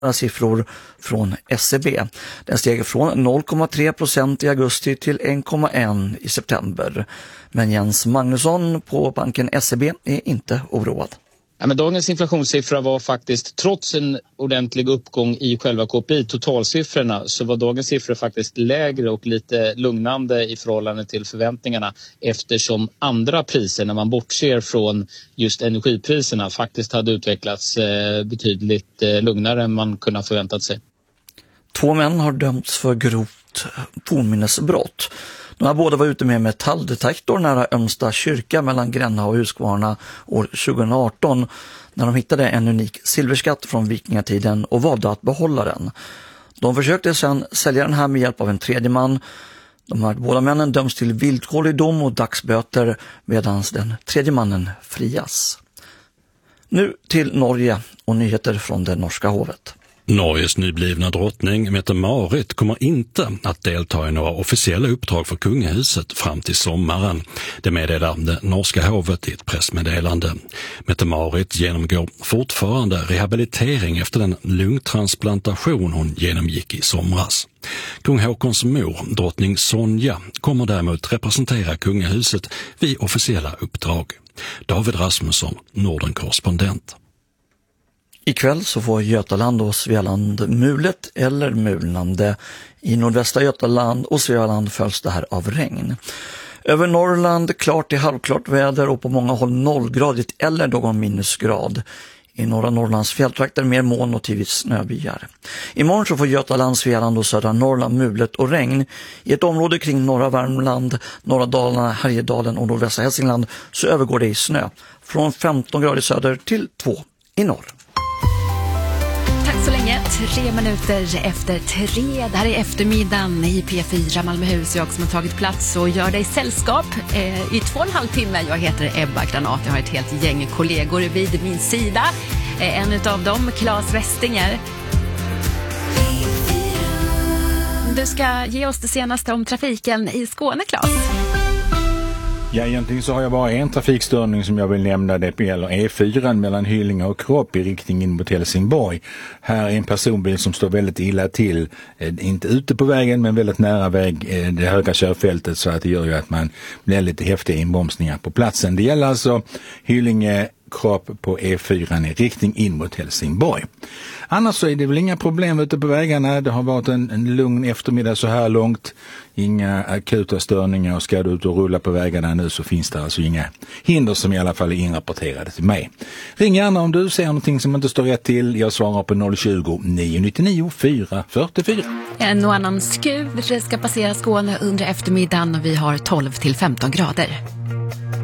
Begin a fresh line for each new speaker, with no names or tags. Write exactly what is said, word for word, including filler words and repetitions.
siffror från S C B. Den steg från noll komma tre procent i augusti till en komma ett i september. Men Jens Magnusson på banken S C B är inte oroad.
Ja, men dagens inflationssiffra var faktiskt, trots en ordentlig uppgång i själva K P I, totalsiffrorna, så var dagens siffror faktiskt lägre och lite lugnande i förhållande till förväntningarna, eftersom andra priser, när man bortser från just energipriserna, faktiskt hade utvecklats eh, betydligt eh, lugnare än man kunde ha förväntat sig. Två män har dömts för grovt fornminnesbrott. De har båda varit ute med metalldetektor nära Ömsta kyrka mellan Gränna och Huskvarna år tjugo arton när de hittade en unik silverskatt från vikingatiden och valde att behålla den. De försökte sedan sälja den här med hjälp av en tredje man. De här båda männen döms till villkorlig dom och dagsböter medan den tredje mannen frias. Nu till Norge och nyheter från det norska hovet.
Norges nyblivna drottning Mette-Marit kommer inte att delta i några officiella uppdrag för kungahuset fram till sommaren. Det meddelar det norska hovet i ett pressmeddelande. Mette-Marit genomgår fortfarande rehabilitering efter den lungtransplantation hon genomgick i somras. Kung Håkons mor, drottning Sonja, kommer däremot representera kungahuset vid officiella uppdrag. David Rasmusson, Norden-korrespondent.
Ikväll så får Götaland och Svealand mulet eller mulnande. I nordvästra Götaland och Svealand följs det här av regn. Över Norrland klart till halvklart väder och på många håll nollgradigt eller någon minusgrad. I norra Norrlands fjälltrakter mer moln och tidvis snöbyar. Imorgon så får Götaland, Svealand och södra Norrland mulet och regn. I ett område kring norra Värmland, norra Dalarna, Härjedalen och nordvästra Hälsingland så övergår det i snö. Från femton grader söder till två i norr.
Så länge, tre minuter efter tre. Det här är eftermiddagen i P fyra Malmöhus. Jag som har tagit plats och gör dig sällskap eh, i två och en halv timme. Jag heter Ebba Granat. Jag har ett helt gäng kollegor vid min sida. Eh, en utav dem, Claes Westinger. Du ska ge oss det senaste om trafiken i Skåne, Claes.
Ja, egentligen så har jag bara en trafikstörning som jag vill nämna. Det gäller E fyra mellan Hyllinge och Kropp i riktning in mot Helsingborg. Här är en personbil som står väldigt illa till. Eh, inte ute på vägen men väldigt nära väg, eh, det höga körfältet, så att det gör ju att man blir lite häftiga inbromsningar på platsen. Det gäller alltså Hyllinge Kropp på E fyra i riktning in mot Helsingborg. Annars så är det väl inga problem ute på vägarna. Det har varit en, en lugn eftermiddag så här långt. Inga akuta störningar, och ska du ut och rulla på vägarna nu så finns det alltså inga hinder som i alla fall är inrapporterade till mig. Ring gärna om du ser någonting som inte står rätt till. Jag svarar på noll tjugo, nio nittionio, fyra fyrtiofyra.
En och annan skur ska passera Skåne under eftermiddagen och vi har tolv till femton grader.